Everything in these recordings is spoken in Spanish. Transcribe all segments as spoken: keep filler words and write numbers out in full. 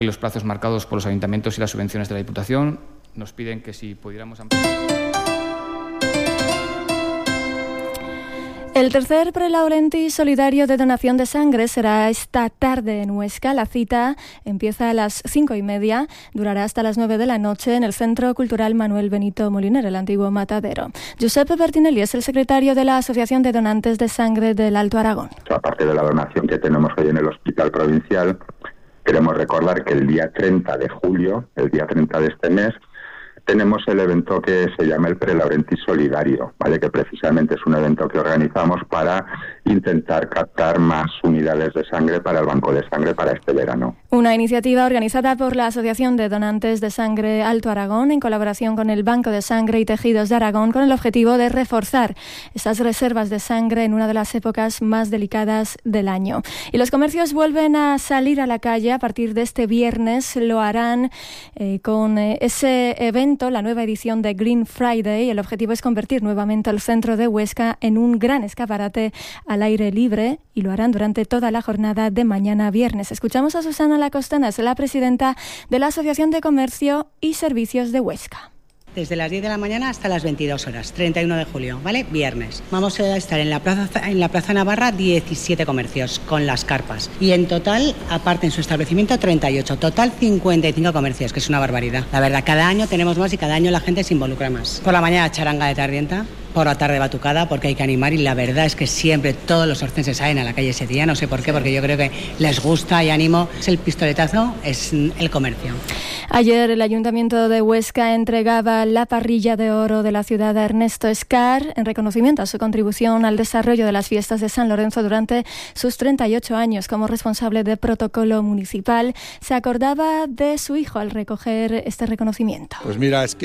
Los plazos marcados por los ayuntamientos y las subvenciones de la Diputación nos piden que si pudiéramos ampliar. El tercer Prelaurenti solidario de donación de sangre será esta tarde en Huesca. La cita empieza a las cinco y media, durará hasta las nueve de la noche en el Centro Cultural Manuel Benito Moliner, el antiguo Matadero. Giuseppe Bertinelli es el secretario de la Asociación de Donantes de Sangre del Alto Aragón. Aparte de la donación que tenemos hoy en el Hospital Provincial, queremos recordar que el día treinta de julio, el día treinta de este mes, tenemos el evento que se llama el Prelaurenti Solidario, ¿vale? Que precisamente es un evento que organizamos para intentar captar más unidades de sangre para el banco de sangre para este verano. Una iniciativa organizada por la Asociación de Donantes de Sangre Alto Aragón en colaboración con el Banco de Sangre y Tejidos de Aragón, con el objetivo de reforzar esas reservas de sangre en una de las épocas más delicadas del año. Y los comercios vuelven a salir a la calle a partir de este viernes. Lo harán eh, con eh, ese evento, la nueva edición de Green Friday. El objetivo es convertir nuevamente el centro de Huesca en un gran escaparate al aire libre, y lo harán durante toda la jornada de mañana viernes. Escuchamos a Susana Lacostana, es la presidenta de la Asociación de Comercio y Servicios de Huesca. Desde las diez de la mañana hasta las veintidós horas, treinta y uno de julio, ¿vale? Viernes. Vamos a estar en la Plaza, en la Plaza Navarra diecisiete comercios con las carpas. Y en total, aparte en su establecimiento, treinta y ocho. Total, cincuenta y cinco comercios, que es una barbaridad. La verdad, cada año tenemos más y cada año la gente se involucra más. Por la mañana, charanga de tardienta. Por la tarde batucada, porque hay que animar, y la verdad es que siempre todos los orcenses salen a la calle ese día, no sé por qué, porque yo creo que les gusta y ánimo. Es el pistoletazo, es el comercio. Ayer el Ayuntamiento de Huesca entregaba la parrilla de oro de la ciudad a Ernesto Escar en reconocimiento a su contribución al desarrollo de las fiestas de San Lorenzo durante sus treinta y ocho años como responsable de protocolo municipal. Se acordaba de su hijo al recoger este reconocimiento. Pues mira, es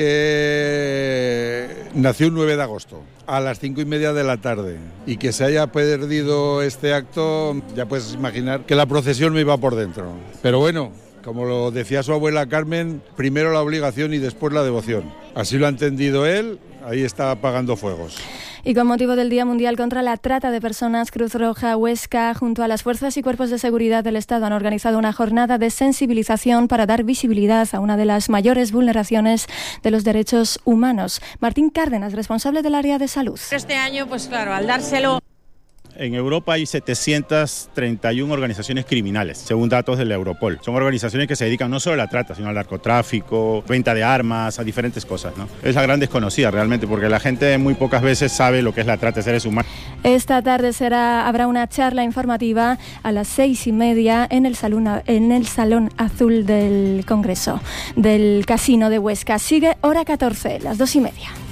que nació el nueve de agosto. A las cinco y media de la tarde, y que se haya perdido este acto, ya puedes imaginar que la procesión me iba por dentro. Pero bueno, como lo decía su abuela Carmen, primero la obligación y después la devoción. Así lo ha entendido él, ahí está apagando fuegos. Y con motivo del Día Mundial contra la Trata de Personas, Cruz Roja Huesca, junto a las fuerzas y cuerpos de seguridad del Estado, han organizado una jornada de sensibilización para dar visibilidad a una de las mayores vulneraciones de los derechos humanos. Martín Cárdenas, responsable del área de salud. Este año, pues claro, al dárselo... En Europa hay setecientas treinta y una organizaciones criminales, según datos del Europol. Son organizaciones que se dedican no solo a la trata, sino al narcotráfico, venta de armas, a diferentes cosas, ¿no? Es la gran desconocida realmente, porque la gente muy pocas veces sabe lo que es la trata de seres humanos. Esta tarde será, habrá una charla informativa a las seis y media en el salón, en el Salón Azul del Congreso, del Casino de Huesca. Sigue hora catorce, las dos y media.